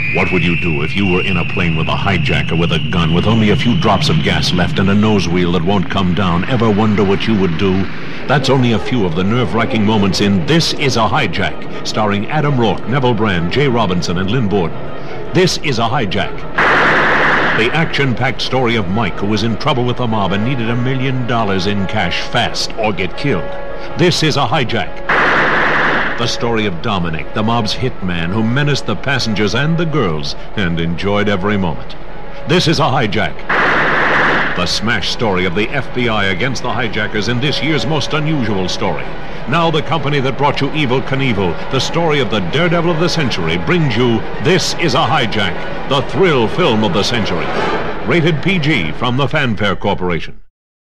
What would you do if you were in a plane with a hijacker with a gun, with only a few drops of gas left and a nose wheel that won't come down? Ever wonder what you would do? That's only a few of the nerve-wracking moments in This Is a Hijack, starring Adam Rourke, Neville Brand, Jay Robinson, and Lynn Borden. This Is a Hijack. The action-packed story of Mike, who was in trouble with the mob and needed $1 million in cash fast or get killed. This Is a Hijack. The story of Dominic, the mob's hitman who menaced the passengers and the girls and enjoyed every moment. This Is a Hijack. The smash story of the FBI against the hijackers in this year's most unusual story. Now the company that brought you Evel Knievel, the story of the daredevil of the century, brings you This Is a Hijack, the thrill film of the century. Rated PG from the Fanfare Corporation.